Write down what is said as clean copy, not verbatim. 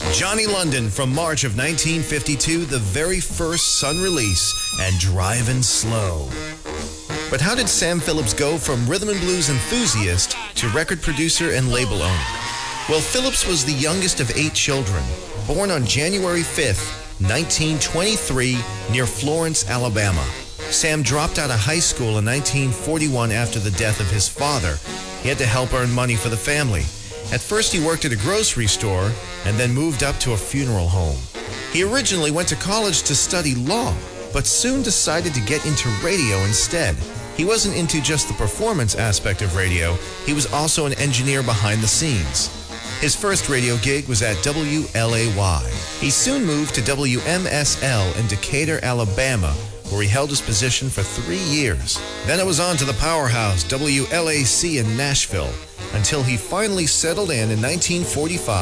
Johnny London from March of 1952, the very first Sun release, and Drivin' Slow. But how did Sam Phillips go from rhythm and blues enthusiast to record producer and label owner? Well, Phillips was the youngest of 8 children, born on January 5th, 1923, near Florence, Alabama. Sam dropped out of high school in 1941 after the death of his father. He had to help earn money for the family. At first, he worked at a grocery store and then moved up to a funeral home. He originally went to college to study law, but soon decided to get into radio instead. He wasn't into just the performance aspect of radio. He was also an engineer behind the scenes. His first radio gig was at WLAY. He soon moved to WMSL in Decatur, Alabama, where he held his position for 3 years. Then it was on to the powerhouse, WLAC in Nashville, until he finally settled in 1945